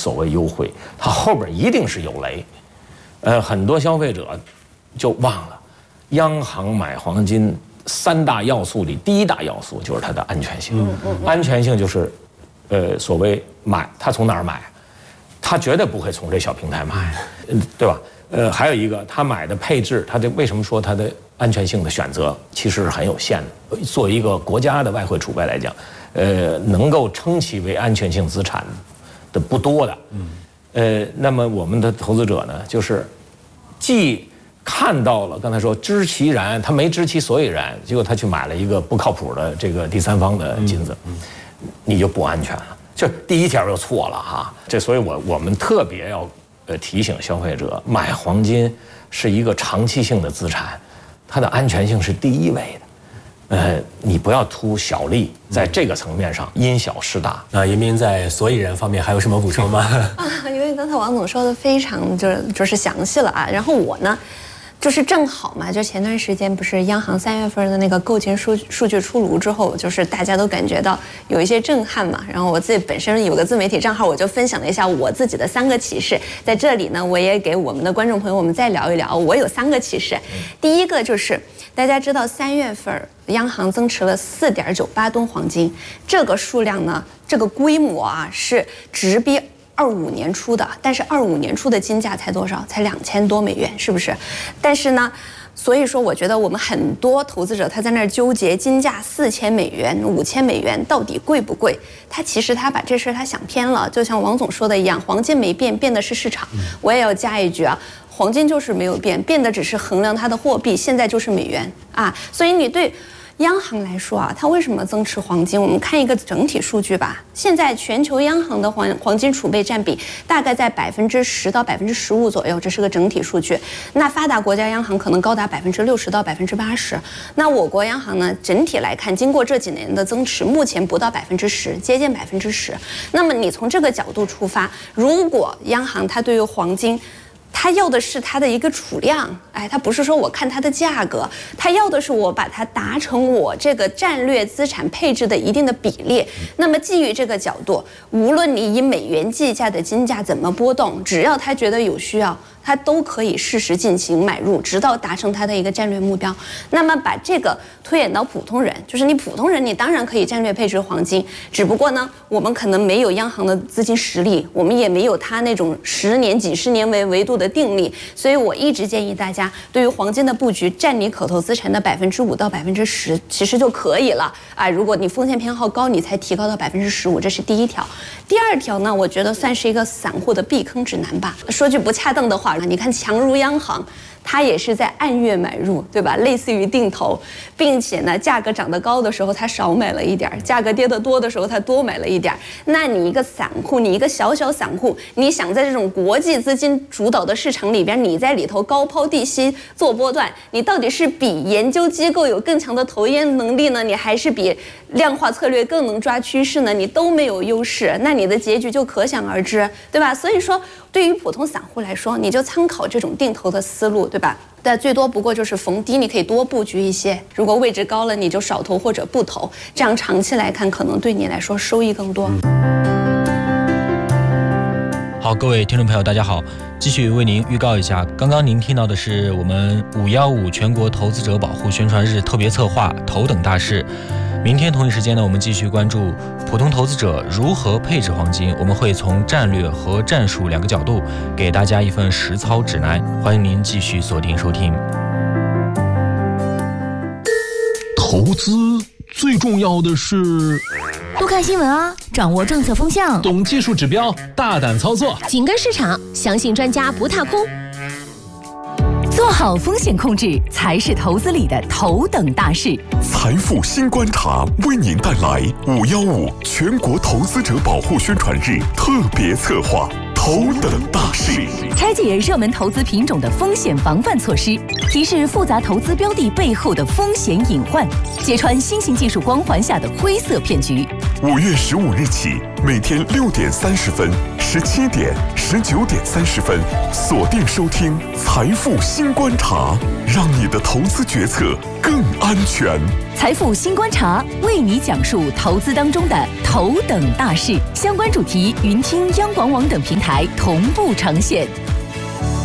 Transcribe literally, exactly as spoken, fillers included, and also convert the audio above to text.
所谓优惠，它后边一定是有雷。呃，很多消费者就忘了，央行买黄金三大要素里第一大要素就是它的安全性。嗯嗯、安全性就是，呃，所谓买它从哪儿买，它绝对不会从这小平台买，嗯，对吧？呃，还有一个，他买的配置，他这为什么说它的安全性的选择其实是很有限的？作为一个国家的外汇储备来讲，呃，能够称其为安全性资产的不多的。嗯。呃，那么我们的投资者呢，就是既看到了刚才说知其然，他没知其所以然，结果他去买了一个不靠谱的这个第三方的金子，嗯嗯、你就不安全了。就第一条就错了哈。这所以我我们特别要呃提醒消费者，买黄金是一个长期性的资产，它的安全性是第一位的。呃，你不要图小利，在这个层面上因小失大。 那严彬在所以然方面还有什么补充吗？ 啊，因为刚才王总说的非常就是就是详细了啊。然后我呢，就是正好嘛，就前段时间不是央行三月份的那个购金数数据出炉之后，就是大家都感觉到有一些震撼嘛。然后我自己本身有个自媒体账号，我就分享了一下我自己的三个启示。在这里呢，我也给我们的观众朋友我们再聊一聊，我有三个启示。第一个就是大家知道三月份央行增持了四点九八吨黄金，这个数量呢，这个规模啊是直逼二五年初的，但是二五年初的金价才多少？才两千多美元，是不是？但是呢，所以说我觉得我们很多投资者他在那儿纠结金价四千美元、五千美元到底贵不贵？他其实他把这事他想偏了，就像王总说的一样，黄金没变，变的是市场。我也要加一句啊。黄金就是没有变，变的只是衡量它的货币，现在就是美元啊。所以你对央行来说啊，它为什么增持黄金？我们看一个整体数据吧。现在全球央行的黄黄金储备占比大概在百分之十到百分之十五左右，这是个整体数据。那发达国家央行可能高达百分之六十到百分之八十。那我国央行呢，整体来看，经过这几年的增持，目前不到百分之十，接近百分之十。那么你从这个角度出发，如果央行它对于黄金他要的是它的一个储量，哎，他不是说我看它的价格，他要的是我把它达成我这个战略资产配置的一定的比例。那么基于这个角度，无论你以美元计价的金价怎么波动，只要他觉得有需要，他都可以适时进行买入，直到达成他的一个战略目标。那么把这个推演到普通人，就是你普通人，你当然可以战略配置黄金，只不过呢，我们可能没有央行的资金实力，我们也没有他那种十年、几十年为维度的定力，所以我一直建议大家，对于黄金的布局，占你可投资产的百分之五到百分之十，其实就可以了啊。如果你风险偏好高，你才提高到百分之十五，这是第一条。第二条呢，我觉得算是一个散户的避坑指南吧。说句不恰当的话，你看强如央行，它也是在按月买入，对吧？类似于定投，并且呢，价格涨得高的时候它少买了一点，价格跌得多的时候它多买了一点。那你一个散户，你一个小小散户，你想在这种国际资金主导的市场里边，你在里头高抛低吸做波段，你到底是比研究机构有更强的投研能力呢，你还是比量化策略更能抓趋势呢？你都没有优势，那你的结局就可想而知，对吧？所以说，对于普通散户来说，你就参考这种定投的思路，对吧？但最多不过就是逢低你可以多布局一些，如果位置高了你就少投或者不投，这样长期来看可能对你来说收益更多。 好，各位听众朋友大家好，继续为您预告一下，刚刚您听到的是我们五一五全国投资者保护宣传日特别策划头等大事。明天同一时间呢，我们继续关注普通投资者如何配置黄金，我们会从战略和战术两个角度给大家一份实操指南，欢迎您继续锁定收听。 投资最重要的是多看新闻啊，掌握政策风向， 懂技术指标，大胆操作， 紧跟市场，相信专家不踏空。 做好风险控制才是投资里的头等大事。 财富新观察为您带来五一五全国投资者保护宣传日特别策划头等大事， 拆解热门投资品种的风险防范措施，提示复杂投资标的背后的风险隐患，揭穿新型技术光环下的灰色骗局。 五月十五日起，每天六点三十分、十七点、十九点三十分，锁定收听《财富新观察》，让你的投资决策更安全。 财富新观察为你讲述投资当中的头等大事，相关主题云听央广网等平台同步呈现。